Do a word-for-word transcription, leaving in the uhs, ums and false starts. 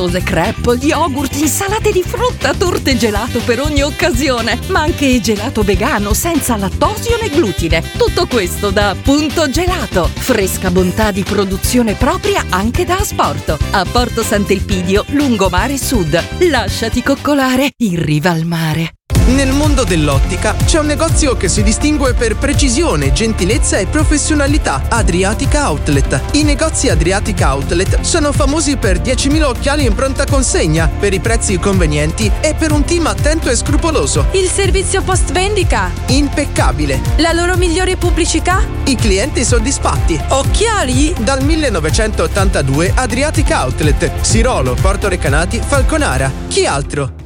crepe, yogurt, insalate di frutta, torte gelato per ogni occasione, ma anche gelato vegano senza lattosio né glutine. Tutto questo da Punto Gelato. Fresca bontà di produzione propria anche da asporto. A Porto Sant'Elpidio, lungomare sud. Lasciati coccolare in riva al mare. Nel mondo dell'ottica c'è un negozio che si distingue per precisione, gentilezza e professionalità: Adriatica Outlet. I negozi Adriatica Outlet sono famosi per diecimila occhiali in pronta consegna, per i prezzi convenienti e per un team attento e scrupoloso. Il servizio post vendita? Impeccabile. La loro migliore pubblicità? I clienti soddisfatti. Occhiali? Dal millenovecentottantadue Adriatica Outlet, Sirolo, Porto Recanati, Falconara. Chi altro?